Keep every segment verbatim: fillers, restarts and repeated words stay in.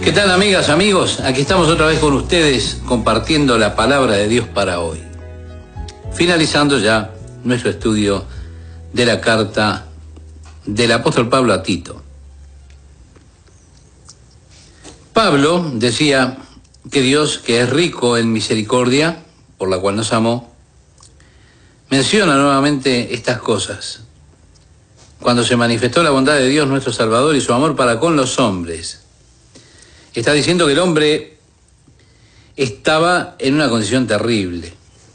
¿Qué tal, amigas, amigos? Aquí estamos otra vez con ustedes compartiendo la palabra de Dios para hoy. Finalizando ya nuestro estudio de la carta del apóstol Pablo a Tito. Pablo decía que Dios, que es rico en misericordia, por la cual nos amó, menciona nuevamente estas cosas. Cuando se manifestó la bondad de Dios nuestro Salvador y su amor para con los hombres, está diciendo que el hombre estaba en una condición terrible.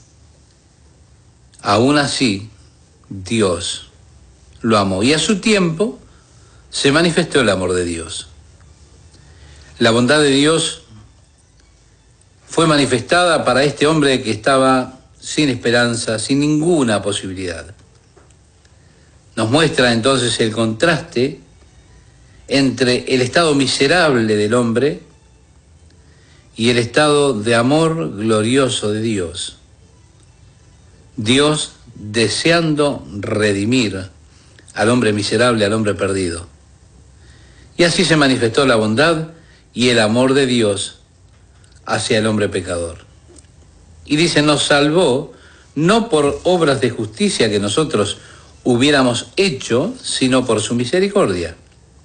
Aún así, Dios lo amó y a su tiempo se manifestó el amor de Dios. La bondad de Dios fue manifestada para este hombre que estaba sin esperanza, sin ninguna posibilidad. Nos muestra entonces el contraste entre el estado miserable del hombre y el estado de amor glorioso de Dios. Dios deseando redimir al hombre miserable, al hombre perdido. Y así se manifestó la bondad y el amor de Dios hacia el hombre pecador. Y dice, nos salvó no por obras de justicia que nosotros hubiéramos hecho, sino por su misericordia.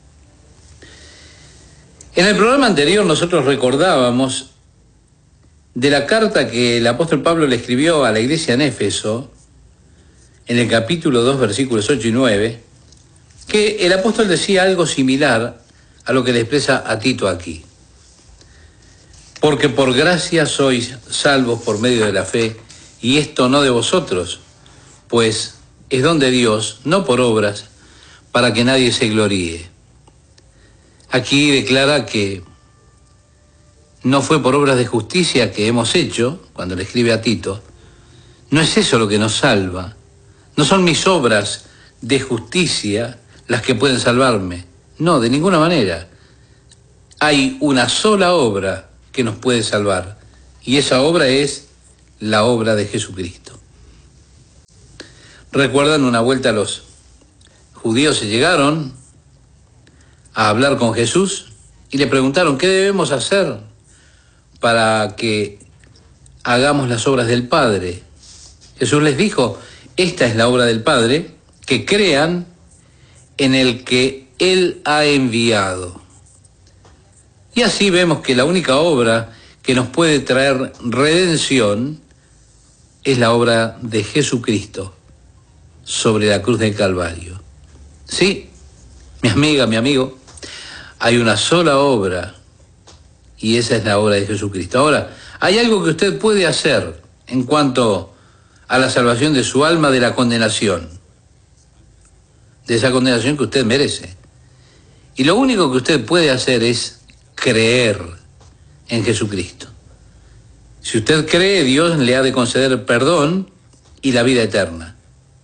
En el programa anterior nosotros recordábamos de la carta que el apóstol Pablo le escribió a la iglesia en Éfeso, en el capítulo dos, versículos ocho y nueve, que el apóstol decía algo similar a lo que le expresa a Tito aquí. Porque por gracia sois salvos por medio de la fe, y esto no de vosotros, pues es don de Dios, no por obras, para que nadie se gloríe. Aquí declara que no fue por obras de justicia que hemos hecho, cuando le escribe a Tito. No es eso lo que nos salva. No son mis obras de justicia las que pueden salvarme. No, de ninguna manera. Hay una sola obra que nos puede salvar, y esa obra es la obra de Jesucristo. ¿Recuerdan una vuelta los judíos se llegaron a hablar con Jesús y le preguntaron qué debemos hacer para que hagamos las obras del Padre? Jesús les dijo, esta es la obra del Padre, que crean en el que Él ha enviado. Y así vemos que la única obra que nos puede traer redención es la obra de Jesucristo sobre la cruz del Calvario. Sí, mi amiga, mi amigo, hay una sola obra, y esa es la obra de Jesucristo. Ahora, hay algo que usted puede hacer en cuanto a la salvación de su alma de la condenación, de esa condenación que usted merece. Y lo único que usted puede hacer es creer en Jesucristo. Si usted cree, Dios le ha de conceder perdón y la vida eterna.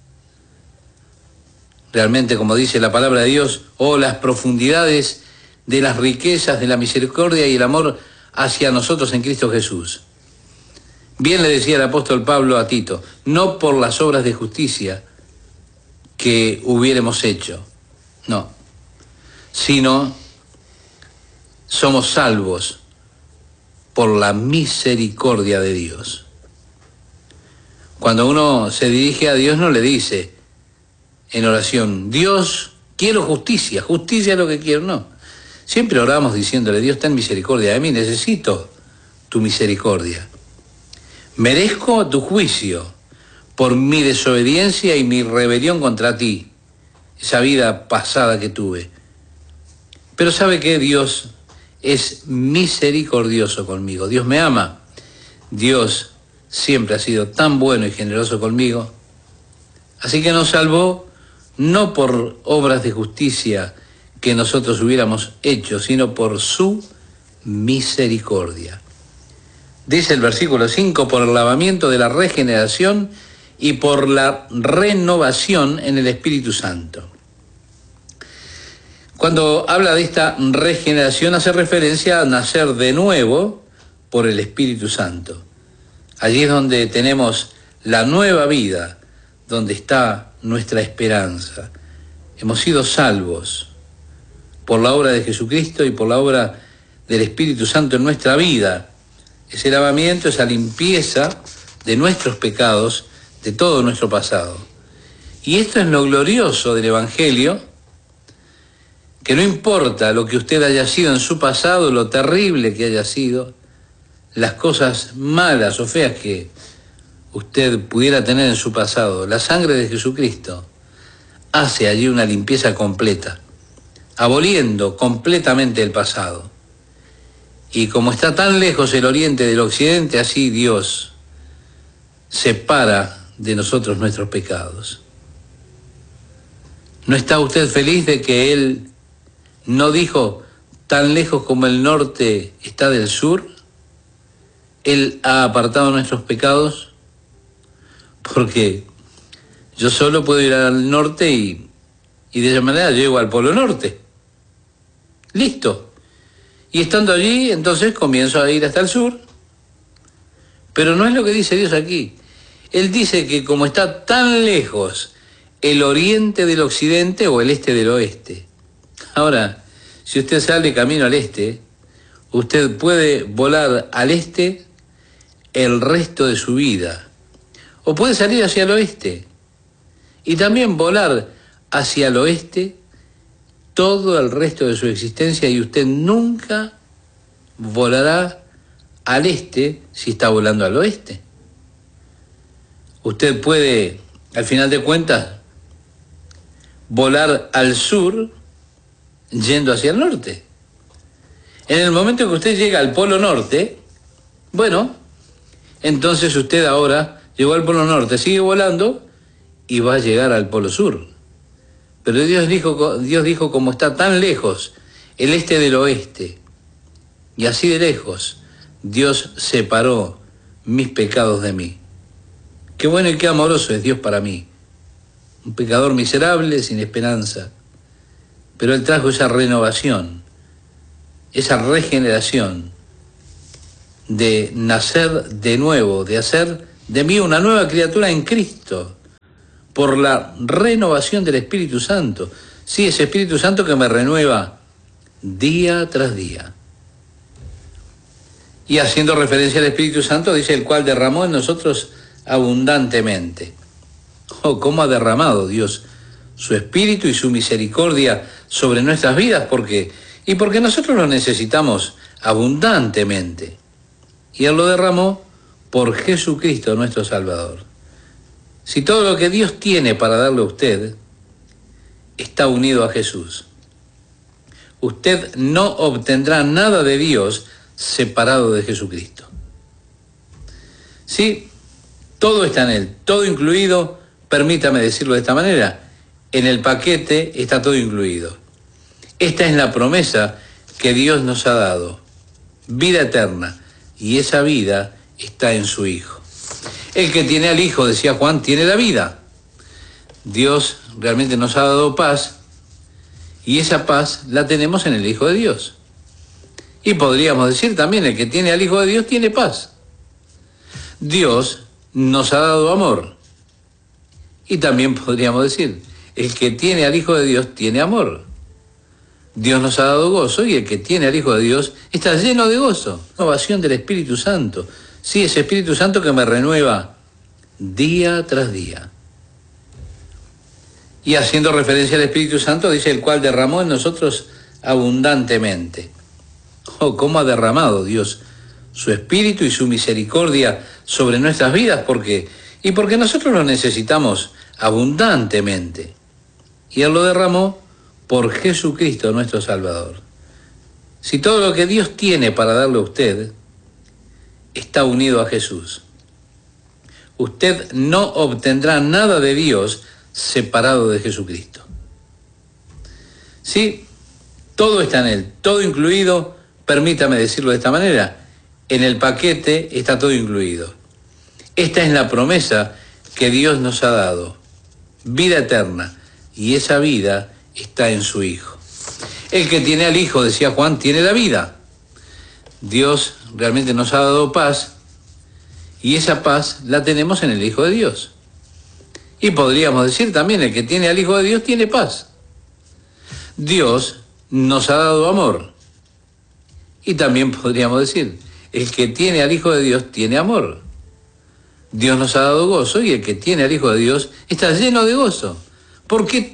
Realmente, como dice la palabra de Dios, oh, las profundidades de las riquezas de la misericordia y el amor hacia nosotros en Cristo Jesús. Bien le decía el apóstol Pablo a Tito, no por las obras de justicia que hubiéramos hecho, no, sino somos salvos por la misericordia de Dios. Cuando uno se dirige a Dios no le dice en oración, Dios, quiero justicia, justicia es lo que quiero, no. Siempre oramos diciéndole, Dios, ten misericordia de mí, necesito tu misericordia. Merezco tu juicio por mi desobediencia y mi rebelión contra ti, esa vida pasada que tuve. Pero ¿sabe qué? Dios es misericordioso conmigo. Dios me ama. Dios siempre ha sido tan bueno y generoso conmigo. Así que nos salvó no por obras de justicia que nosotros hubiéramos hecho, sino por su misericordia. Dice el versículo cinco, por el lavamiento de la regeneración y por la renovación en el Espíritu Santo. Cuando habla de esta regeneración hace referencia a nacer de nuevo por el Espíritu Santo. Allí es donde tenemos la nueva vida, donde está nuestra esperanza. Hemos sido salvos por la obra de Jesucristo y por la obra del Espíritu Santo en nuestra vida, ese lavamiento, esa limpieza de nuestros pecados, de todo nuestro pasado. Y esto es lo glorioso del Evangelio, que no importa lo que usted haya sido en su pasado, lo terrible que haya sido, las cosas malas o feas que usted pudiera tener en su pasado, la sangre de Jesucristo hace allí una limpieza completa, aboliendo completamente el pasado. Y como está tan lejos el oriente del occidente, así Dios separa de nosotros nuestros pecados. ¿No está usted feliz de que Él no dijo tan lejos como el norte está del sur? Él ha apartado nuestros pecados, porque yo solo puedo ir al norte y, y de esa manera llego al Polo Norte. Listo. Y estando allí, entonces comienzo a ir hasta el sur. Pero no es lo que dice Dios aquí. Él dice que como está tan lejos el oriente del occidente o el este del oeste. Ahora, si usted sale camino al este, usted puede volar al este el resto de su vida. O puede salir hacia el oeste y también volar hacia el oeste todo el resto de su existencia, y usted nunca volará al este si está volando al oeste. Usted puede, al final de cuentas, volar al sur yendo hacia el norte. En el momento que usted llega al Polo Norte, bueno, entonces usted ahora llegó al Polo Norte, sigue volando y va a llegar al Polo Sur. Pero Dios dijo, Dios dijo, como está tan lejos el este del oeste, y así de lejos, Dios separó mis pecados de mí. Qué bueno y qué amoroso es Dios para mí. Un pecador miserable, sin esperanza. Pero Él trajo esa renovación, esa regeneración de nacer de nuevo, de hacer de mí una nueva criatura en Cristo, por la renovación del Espíritu Santo. Sí, ese Espíritu Santo que me renueva día tras día. Y haciendo referencia al Espíritu Santo, dice, el cual derramó en nosotros abundantemente. Oh, cómo ha derramado Dios su Espíritu y su misericordia sobre nuestras vidas, porque y porque nosotros lo necesitamos abundantemente. Y Él lo derramó por Jesucristo nuestro Salvador. Si todo lo que Dios tiene para darle a usted está unido a Jesús, usted no obtendrá nada de Dios separado de Jesucristo. Sí, todo está en Él, todo incluido, permítame decirlo de esta manera, en el paquete está todo incluido. Esta es la promesa que Dios nos ha dado, vida eterna, y esa vida está en su Hijo. El que tiene al Hijo, decía Juan, tiene la vida. Dios realmente nos ha dado paz, y esa paz la tenemos en el Hijo de Dios. Y podríamos decir también, el que tiene al Hijo de Dios tiene paz. Dios nos ha dado amor. Y también podríamos decir, el que tiene al Hijo de Dios tiene amor. Dios nos ha dado gozo, y el que tiene al Hijo de Dios está lleno de gozo. Renovación del Espíritu Santo. Sí, ese Espíritu Santo que me renueva día tras día. Y haciendo referencia al Espíritu Santo, dice, el cual derramó en nosotros abundantemente. Oh, cómo ha derramado Dios su Espíritu y su misericordia sobre nuestras vidas, porque y porque nosotros lo necesitamos abundantemente. Y Él lo derramó por Jesucristo nuestro Salvador. Si todo lo que Dios tiene para darle a usted está unido a Jesús, usted no obtendrá nada de Dios separado de Jesucristo. Sí, todo está en Él, todo incluido, permítame decirlo de esta manera, en el paquete está todo incluido. Esta es la promesa que Dios nos ha dado, vida eterna, y esa vida está en su Hijo. El que tiene al Hijo, decía Juan, tiene la vida. Dios realmente nos ha dado paz, y esa paz la tenemos en el Hijo de Dios. Y podríamos decir también, el que tiene al Hijo de Dios tiene paz. Dios nos ha dado amor, Y también podríamos decir, el que tiene al Hijo de Dios tiene amor. Dios nos ha dado gozo y el que tiene al Hijo de Dios está lleno de gozo. ¿Por qué